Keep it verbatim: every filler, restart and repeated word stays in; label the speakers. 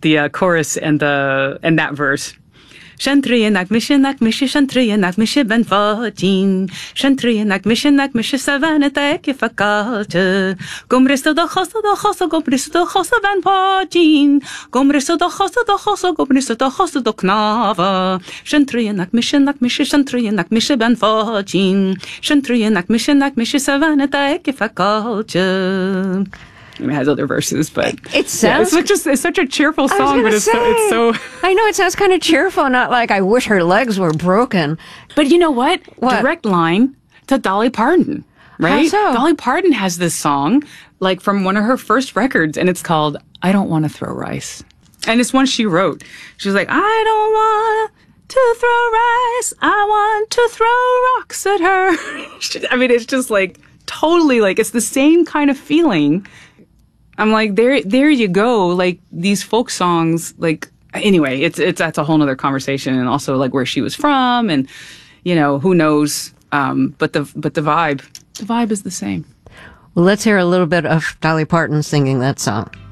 Speaker 1: the uh, chorus and the and that verse. Shantrianak mishinak mishi shantrianak mishi ben fajin Shantrianak mishinak mishi savanata ekifakalte Gomristo do hoso do hoso gomristo do hoso ben fajin Gomristo do hoso do hoso gomristo do hoso do knava Shantrianak mishinak mishi shantrianak mishi ben fajin Shantrianak mishinak mishi savanata ekifakalte. It has other verses, but
Speaker 2: it sounds
Speaker 1: yeah, it's just it's such a cheerful song, but it's
Speaker 2: say,
Speaker 1: so, it's so
Speaker 2: I know it sounds kind of cheerful, not like I wish her legs were broken.
Speaker 1: But you know what?
Speaker 2: What?
Speaker 1: Direct line to Dolly Parton, right?
Speaker 2: How so?
Speaker 1: Dolly Parton has this song like from one of her first records, and it's called "I Don't Want to Throw Rice," and it's one she wrote. She was like, "I don't want to throw rice. I want to throw rocks at her." I mean, it's just like totally like it's the same kind of feeling. I'm like, there, there you go. Like these folk songs, like, anyway, it's, it's, that's a whole nother conversation. And also like where she was from and, you know, who knows. Um, but the, but the vibe, the vibe is the same.
Speaker 2: Well, let's hear a little bit of Dolly Parton singing that song.